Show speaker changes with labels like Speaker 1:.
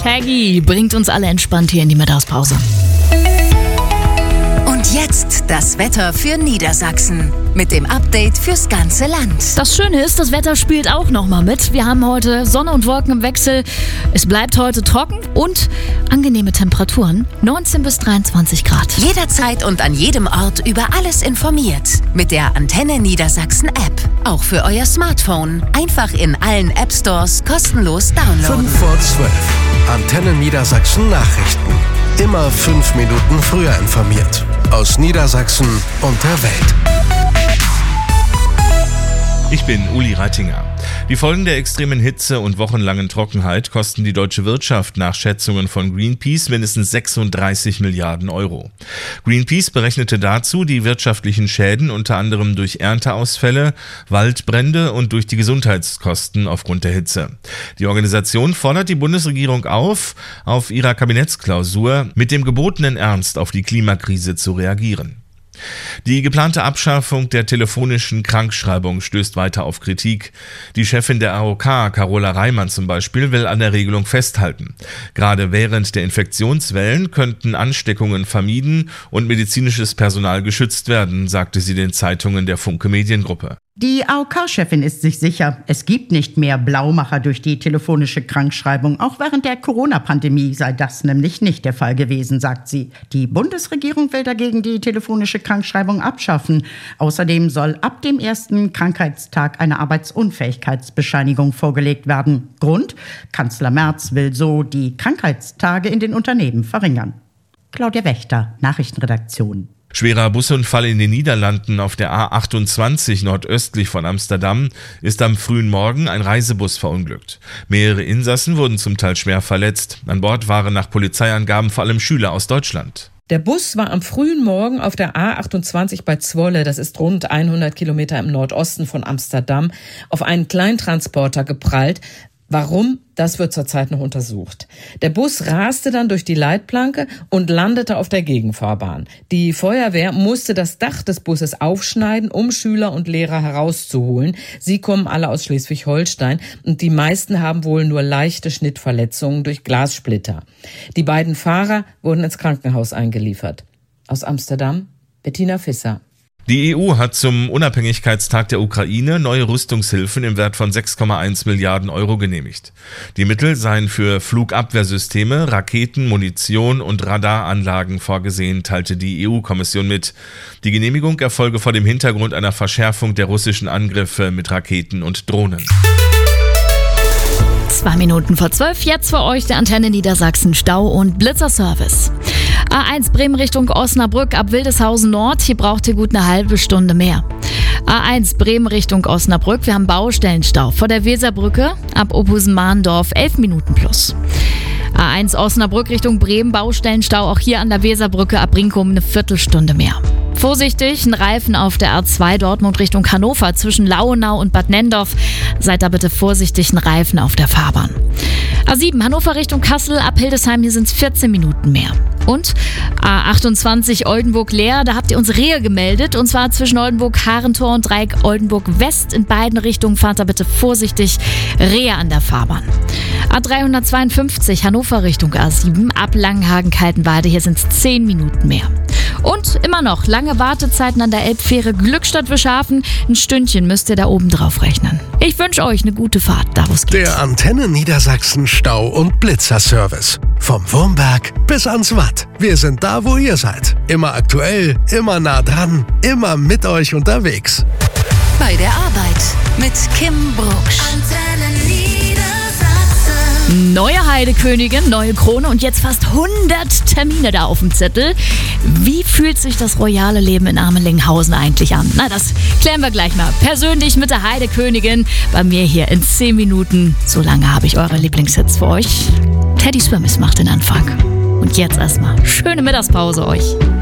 Speaker 1: Peggy bringt uns alle entspannt hier in die Mittagspause.
Speaker 2: Und jetzt das Wetter für Niedersachsen mit dem Update fürs ganze Land.
Speaker 1: Das Schöne ist, das Wetter spielt auch nochmal mit. Wir haben heute Sonne und Wolken im Wechsel. Es bleibt heute trocken und angenehme Temperaturen. 19 bis 23 Grad.
Speaker 2: Jederzeit und an jedem Ort über alles informiert. Mit der Antenne Niedersachsen App. Auch für euer Smartphone. Einfach in allen App Stores kostenlos downloaden.
Speaker 3: 5 vor 12. Antenne Niedersachsen Nachrichten. Immer 5 Minuten früher informiert. Aus Niedersachsen und der Welt.
Speaker 4: Ich bin Uli Reitinger. Die Folgen der extremen Hitze und wochenlangen Trockenheit kosten die deutsche Wirtschaft nach Schätzungen von Greenpeace mindestens 36 Milliarden Euro. Greenpeace berechnete dazu die wirtschaftlichen Schäden unter anderem durch Ernteausfälle, Waldbrände und durch die Gesundheitskosten aufgrund der Hitze. Die Organisation fordert die Bundesregierung auf ihrer Kabinettsklausur mit dem gebotenen Ernst auf die Klimakrise zu reagieren. Die geplante Abschaffung der telefonischen Krankschreibung stößt weiter auf Kritik. Die Chefin der AOK, Carola Reimann zum Beispiel, will an der Regelung festhalten. Gerade während der Infektionswellen könnten Ansteckungen vermieden und medizinisches Personal geschützt werden, sagte sie den Zeitungen der Funke Mediengruppe.
Speaker 5: Die AOK-Chefin ist sich sicher, es gibt nicht mehr Blaumacher durch die telefonische Krankschreibung. Auch während der Corona-Pandemie sei das nämlich nicht der Fall gewesen, sagt sie. Die Bundesregierung will dagegen die telefonische Krankschreibung abschaffen. Außerdem soll ab dem ersten Krankheitstag eine Arbeitsunfähigkeitsbescheinigung vorgelegt werden. Grund? Kanzler Merz will so die Krankheitstage in den Unternehmen verringern. Claudia Wächter, Nachrichtenredaktion.
Speaker 4: Schwerer Busunfall in den Niederlanden auf der A28 nordöstlich von Amsterdam ist am frühen Morgen ein Reisebus verunglückt. Mehrere Insassen wurden zum Teil schwer verletzt. An Bord waren nach Polizeiangaben vor allem Schüler aus Deutschland.
Speaker 6: Der Bus war am frühen Morgen auf der A28 bei Zwolle, das ist rund 100 Kilometer im Nordosten von Amsterdam, auf einen Kleintransporter geprallt. Warum? Das wird zurzeit noch untersucht. Der Bus raste dann durch die Leitplanke und landete auf der Gegenfahrbahn. Die Feuerwehr musste das Dach des Busses aufschneiden, um Schüler und Lehrer herauszuholen. Sie kommen alle aus Schleswig-Holstein und die meisten haben wohl nur leichte Schnittverletzungen durch Glassplitter. Die beiden Fahrer wurden ins Krankenhaus eingeliefert. Aus Amsterdam, Bettina Visser.
Speaker 4: Die EU hat zum Unabhängigkeitstag der Ukraine neue Rüstungshilfen im Wert von 6,1 Milliarden Euro genehmigt. Die Mittel seien für Flugabwehrsysteme, Raketen, Munition und Radaranlagen vorgesehen, teilte die EU-Kommission mit. Die Genehmigung erfolge vor dem Hintergrund einer Verschärfung der russischen Angriffe mit Raketen und Drohnen.
Speaker 1: 2 Minuten vor 12, jetzt für euch der Antenne Niedersachsen Stau- und Blitzerservice. A1 Bremen Richtung Osnabrück ab Wildeshausen Nord, hier braucht ihr gut eine halbe Stunde mehr. A1 Bremen Richtung Osnabrück, wir haben Baustellenstau vor der Weserbrücke ab Ophusen-Mahndorf 11 Minuten plus. A1 Osnabrück Richtung Bremen, Baustellenstau auch hier an der Weserbrücke ab Brinkum eine Viertelstunde mehr. Vorsichtig, ein Reifen auf der A2 Dortmund Richtung Hannover zwischen Lauenau und Bad Nenndorf. Seid da bitte vorsichtig, ein Reifen auf der Fahrbahn. A7 Hannover Richtung Kassel, ab Hildesheim, hier sind es 14 Minuten mehr. Und A28 Oldenburg-Leer, da habt ihr uns Rehe gemeldet. Und zwar zwischen Oldenburg-Harentor und Dreieck Oldenburg-West. In beiden Richtungen fahrt da bitte vorsichtig, Rehe an der Fahrbahn. A352 Hannover Richtung A7, ab Langenhagen-Kaltenwalde, hier sind es 10 Minuten mehr. Und immer noch lange Wartezeiten an der Elbfähre Glückstadt-Wischhafen. Ein Stündchen müsst ihr da oben drauf rechnen. Ich wünsche euch eine gute Fahrt, da wo es geht.
Speaker 3: Der Antenne Niedersachsen Stau- und Blitzerservice. Vom Wurmberg bis ans Watt. Wir sind da, wo ihr seid. Immer aktuell, immer nah dran, immer mit euch unterwegs.
Speaker 2: Bei der Arbeit mit Kim Brucksch. Antenne Niedersachsen.
Speaker 1: Neue Heidekönigin, neue Krone und jetzt fast 100 Termine da auf dem Zettel. Wie fühlt sich das royale Leben in Amelinghausen eigentlich an? Na, das klären wir gleich mal persönlich mit der Heidekönigin bei mir hier in 10 Minuten. So lange habe ich eure Lieblingshits für euch. Teddy Swims macht den Anfang. Und jetzt erstmal schöne Mittagspause euch.